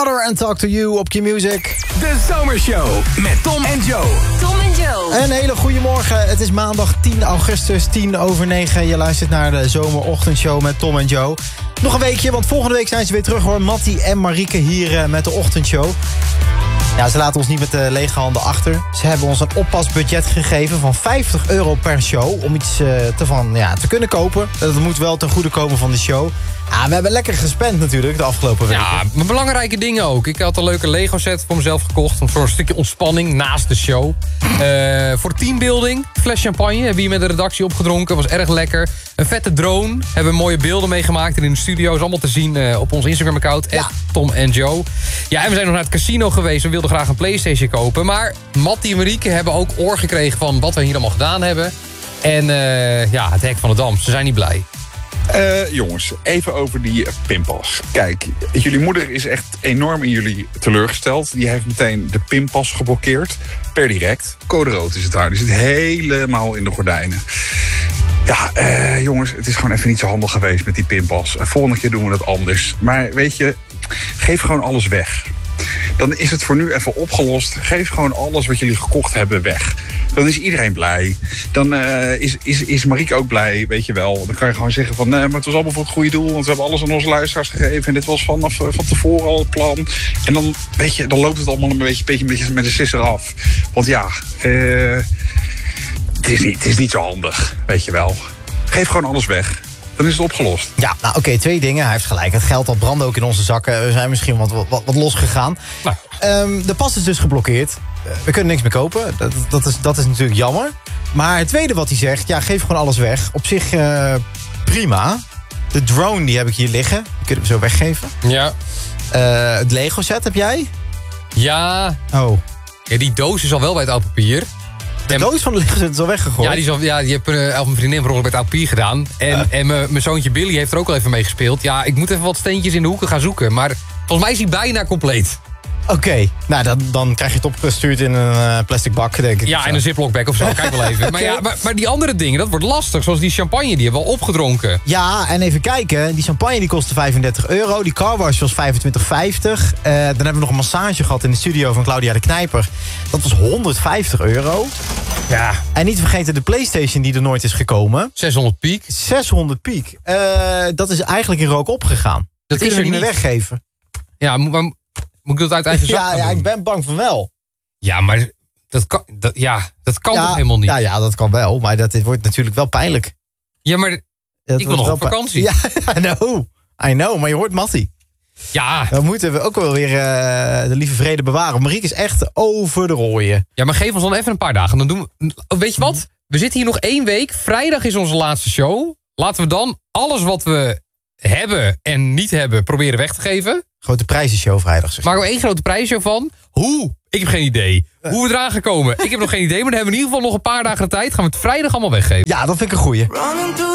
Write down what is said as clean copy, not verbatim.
Another and Talk to You op Q-Music. De Zomershow met Tom en Joe. Tom en Joe. Een hele goede morgen. Het is maandag 10 augustus, 9:10. Je luistert naar de Zomerochtendshow met Tom en Joe. Nog een weekje, want volgende week zijn ze weer terug hoor. Mattie en Marieke hier met de ochtendshow. Ja, ze laten ons niet met de lege handen achter. Ze hebben ons een oppasbudget gegeven van €50 per show. Om iets te kunnen kopen. Dat moet wel ten goede komen van de show. Ja, we hebben lekker gespend natuurlijk de afgelopen weken. Ja, maar belangrijke dingen ook. Ik had een leuke Lego set voor mezelf gekocht. Voor een stukje ontspanning naast de show. Voor teambuilding, fles champagne. Hebben we hier met de redactie opgedronken. Was erg lekker. Een vette drone. Hebben we mooie beelden meegemaakt. En in de studio is allemaal te zien op ons Instagram account. Ja. Tom en Joe. Ja, en we zijn nog naar het casino geweest. We wilden graag een PlayStation kopen. Maar Mattie en Marieke hebben ook oor gekregen van wat we hier allemaal gedaan hebben. En het hek van de Dam. Ze zijn niet blij. Jongens, even over die pinpas. Kijk, jullie moeder is echt enorm in jullie teleurgesteld. Die heeft meteen de pinpas geblokkeerd. Per direct. Code rood is het daar. Die zit helemaal in de gordijnen. Ja, jongens, het is gewoon even niet zo handig geweest met die pinpas. Volgende keer doen we het anders. Maar weet je, geef gewoon alles weg. Dan is het voor nu even opgelost. Geef gewoon alles wat jullie gekocht hebben weg. Dan is iedereen blij. Dan is Marieke ook blij, weet je wel. Dan kan je gewoon zeggen van, maar het was allemaal voor het goede doel. Want we hebben alles aan onze luisteraars gegeven. En dit was van tevoren al het plan. En dan, weet je, dan loopt het allemaal een beetje met de sisser af. Want ja, het is niet zo handig, weet je wel. Geef gewoon alles weg. Dan is het opgelost. Ja, nou oké, 2 dingen. Hij heeft gelijk. Het geld dat brandde ook in onze zakken. We zijn misschien wat losgegaan. Nou. De pas is dus geblokkeerd. We kunnen niks meer kopen. Dat is natuurlijk jammer. Maar het tweede wat hij zegt, ja, geef gewoon alles weg. Op zich prima. De drone, die heb ik hier liggen. Die kunnen we zo weggeven. Ja. Het Lego set heb jij? Ja. Oh. Ja, die doos is al wel bij het oud papier. De doos van de Lego set is al weggegooid. Ja, die heeft mijn vriendin per ongeluk bij het oud papier gedaan. En mijn zoontje Billy heeft er ook al even mee gespeeld. Ja, ik moet even wat steentjes in de hoeken gaan zoeken. Maar volgens mij is hij bijna compleet. Oké, nou dan krijg je het opgestuurd in een plastic bak, denk ik. Ja, in een ziplockbag of zo. Kijk wel even. Maar die andere dingen, dat wordt lastig. Zoals die champagne, die hebben we al opgedronken. Ja, en even kijken. Die champagne die kostte €35. Die carwash was €25,50. Dan hebben we nog een massage gehad in de studio van Claudia de Knijper. Dat was €150. Ja. En niet vergeten de PlayStation die er nooit is gekomen. 600 piek. 600 piek. Dat is eigenlijk in rook opgegaan. Dat is kunnen er we niet meer niet. weggeven. Ja, moet ik dat uit eigen zak gaan Ja, doen? ik ben bang van wel. Ja, maar dat kan toch helemaal niet? Ja, dat kan wel. Maar dat wordt natuurlijk wel pijnlijk. Ja, maar ik wil nog op vakantie. Ja, I know, maar je hoort Mattie. Ja. Dan moeten we ook wel weer de lieve vrede bewaren. Marieke is echt over de rooien. Ja, maar geef ons dan even een paar dagen. Dan doen we, weet je wat? We zitten hier nog 1 week. Vrijdag is onze laatste show. Laten we dan alles wat we hebben en niet hebben proberen weg te geven. Grote prijzenshow vrijdag. Zeg. Maken we 1 grote prijsshow van. Hoe? Ik heb geen idee. Hoe we eraan gekomen. Ik heb nog geen idee, maar dan hebben we in ieder geval nog een paar dagen de tijd. Gaan we het vrijdag allemaal weggeven. Ja, dat vind ik een goeie.